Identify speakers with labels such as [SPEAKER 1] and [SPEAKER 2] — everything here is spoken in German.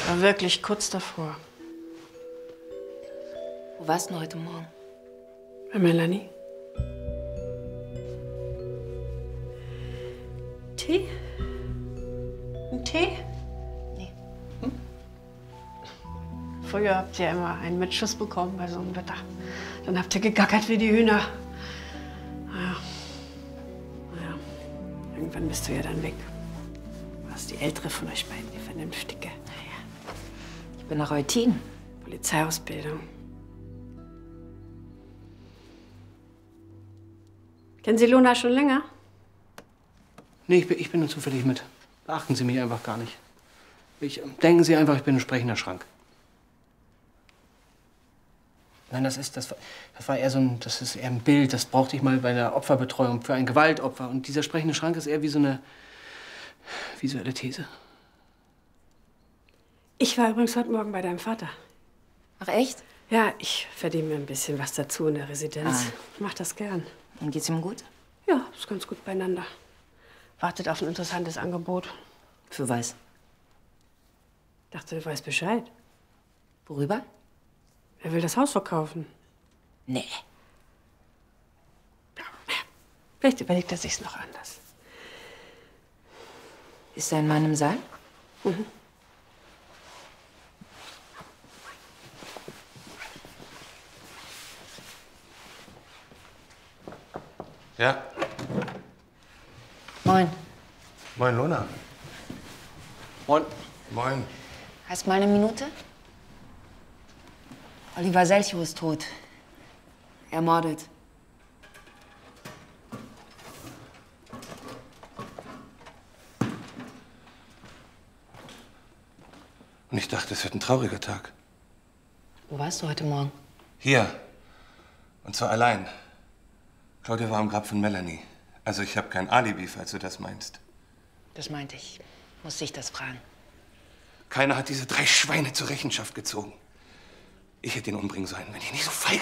[SPEAKER 1] War wirklich kurz davor.
[SPEAKER 2] Wo warst du denn heute Morgen?
[SPEAKER 1] Bei Melanie. Tee? Ein Tee?
[SPEAKER 2] Nee.
[SPEAKER 1] Früher habt ihr immer einen Mitschuss bekommen bei so einem Wetter. Dann habt ihr gegackert wie die Hühner. Naja. Irgendwann bist du ja dann weg. Du warst die ältere von euch beiden, die Vernünftige.
[SPEAKER 2] Naja. Ich bin nach Eutin.
[SPEAKER 1] Polizeiausbildung. Kennen Sie Luna schon länger?
[SPEAKER 3] Nee, ich bin nur zufällig mit. Beachten Sie mich einfach gar nicht. Denken Sie einfach, ich bin ein sprechender Schrank. Nein, das war eher das ist eher ein Bild, das brauchte ich mal bei der Opferbetreuung für ein Gewaltopfer. Und dieser sprechende Schrank ist eher wie so eine visuelle These.
[SPEAKER 1] Ich war übrigens heute Morgen bei deinem Vater.
[SPEAKER 2] Ach, echt?
[SPEAKER 1] Ja, ich verdiene mir ein bisschen was dazu in der Residenz.
[SPEAKER 2] Ah.
[SPEAKER 1] Ich mach das gern.
[SPEAKER 2] Und geht's ihm gut?
[SPEAKER 1] Ja, ist ganz gut beieinander. Wartet auf ein interessantes Angebot.
[SPEAKER 2] Für was?
[SPEAKER 1] Dachte, du weißt Bescheid.
[SPEAKER 2] Worüber?
[SPEAKER 1] Er will das Haus verkaufen.
[SPEAKER 2] Nee.
[SPEAKER 1] Vielleicht überlegt er sich's noch anders.
[SPEAKER 2] Ist dein Mann im Saal?
[SPEAKER 1] Mhm.
[SPEAKER 4] Ja.
[SPEAKER 2] Moin.
[SPEAKER 4] Moin, Luna.
[SPEAKER 3] Moin.
[SPEAKER 4] Moin.
[SPEAKER 2] Hast mal eine Minute? Oliver Selchow ist tot. Ermordet.
[SPEAKER 4] Und ich dachte, es wird ein trauriger Tag.
[SPEAKER 2] Wo warst du heute Morgen?
[SPEAKER 4] Hier. Und zwar allein. Claudia war am Grab von Melanie. Also ich habe kein Alibi, falls du das meinst.
[SPEAKER 2] Das meinte ich. Musste ich das fragen.
[SPEAKER 4] Keiner hat diese 3 Schweine zur Rechenschaft gezogen. Ich hätte ihn umbringen sollen, wenn ich nicht so feige